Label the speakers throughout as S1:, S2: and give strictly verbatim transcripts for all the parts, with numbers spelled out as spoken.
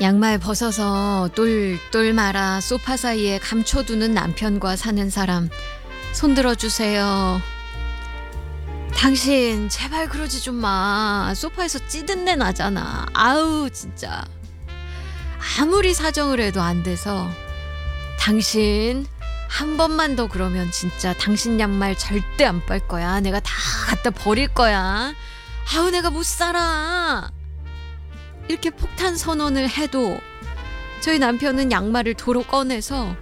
S1: 양말 벗어서 똘똘 말아 소파 사이에 감춰두는 남편과 사는 사람 손들어 주세요. 당신 제발 그러지 좀 마. 소파에서 찌든 내 나잖아. 아우 진짜. 아무리 사정을 해도 안 돼서 당신 한 번만 더 그러면 진짜 당신 양말 절대 안 빨 거야. 내가 다 갖다 버릴 거야. 아우 내가 못 살아. 이렇게 폭탄 선언을 해도 저희 남편은 양말을 도로 꺼내서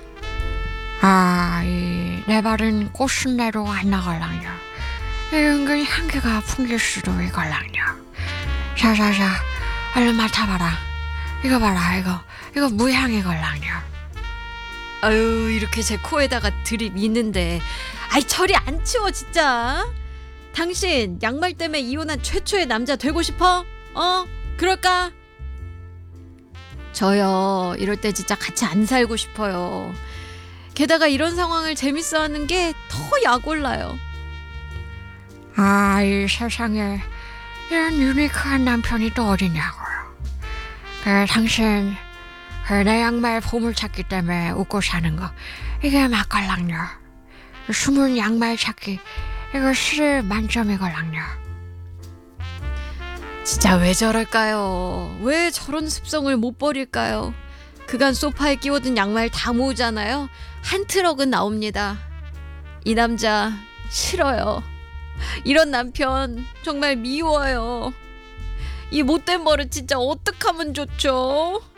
S2: 아, 이 내 발은 꽃순대로 안 나갈랑요. 이 은근히 한계가 풍길 수도 있걸랑요. 자자자, 얼른 맡아봐라. 이거 봐라, 이거 이거 무향이걸랑요.
S1: 아유 이렇게 제 코에다가 들이미는데 아이 저리 안 치워 진짜. 당신 양말 때문에 이혼한 최초의 남자 되고 싶어? 어? 그럴까? 저요 이럴 때 진짜 같이 안 살고 싶어요. 게다가 이런 상황을 재밌어하는 게 더 약 올라요.
S2: 아, 이 세상에 이런 유니크한 남편이 또 어디냐고요. 그 당신 그 내 양말 보물찾기 때문에 웃고 사는 거 이게 막걸랑요. 숨은 양말 찾기 이거 스릴 만점이걸랑요.
S1: 진짜 왜 저럴까요? 왜 저런 습성을 못 버릴까요? 그간 소파에 끼워둔 양말 다 모으잖아요. 한 트럭은 나옵니다. 이 남자 싫어요. 이런 남편 정말 미워요. 이 못된 버릇 진짜 어떡하면 좋죠?